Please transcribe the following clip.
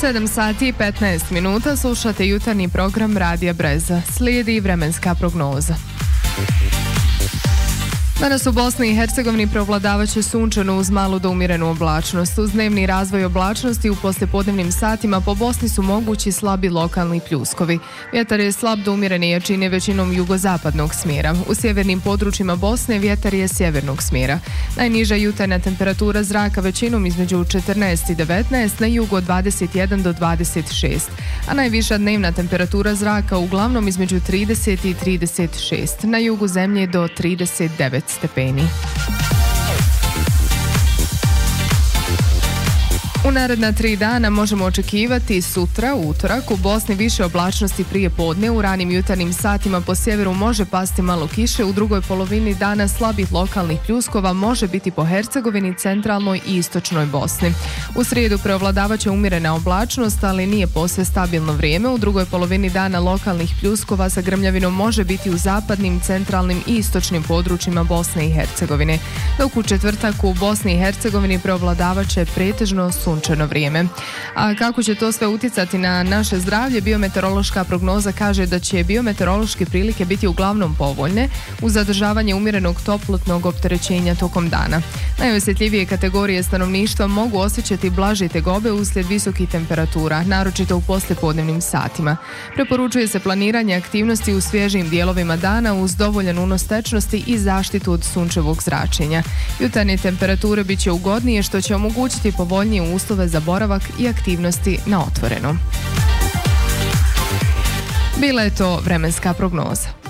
7 sati i 15 minuta slušate jutarnji program Radija Breza. Slijedi vremenska prognoza. Danas u Bosni i Hercegovini preovladavaće sunčano uz malu do umjerenu oblačnost. Uz dnevni razvoj oblačnosti u poslijepodnevnim satima po Bosni su mogući slabi lokalni pljuskovi. Vjetar je slab do umjerene jačine većinom jugozapadnog smjera. U sjevernim područjima Bosne vjetar je sjevernog smjera. Najniža jutarnja temperatura zraka većinom između 14 i 19, na jugu od 21 do 26, a najviša dnevna temperatura zraka uglavnom između 30 i 36, na jugu zemlje do 39 stepeni. U naredna 3 dana možemo očekivati sutra, utorak, u Bosni više oblačnosti prije podne, u ranim jutarnjim satima po sjeveru može pasti malo kiše, u drugoj polovini dana slabih lokalnih pljuskova može biti po Hercegovini, centralnoj i istočnoj Bosni. U srijedu preovladavaće umjerena oblačnost, ali nije posve stabilno vrijeme. U drugoj polovini dana lokalnih pljuskova sa grmljavinom može biti u zapadnim, centralnim i istočnim područjima Bosne i Hercegovine, dok u četvrtak u Bosni i Hercegovini preovladavaće pretežno sunčano vrijeme. A kako će to sve utjecati na naše zdravlje, biometeorološka prognoza kaže da će biometeorološke prilike biti uglavnom povoljne uz zadržavanje umjerenog toplotnog opterećenja tokom dana. Najosjetljivije kategorije stanovništva mogu osjećati blaže tegobe uslijed visokih temperatura, naročito u poslijepodnevnim satima. Preporučuje se planiranje aktivnosti u svježim dijelovima dana uz dovoljan unos tečnosti i zaštitu od sunčevog zračenja. Jutarnje temperature bit će ugodnije, što će omogućiti povoljnije uslove za boravak i aktivnosti na otvorenom. Bila je to vremenska prognoza.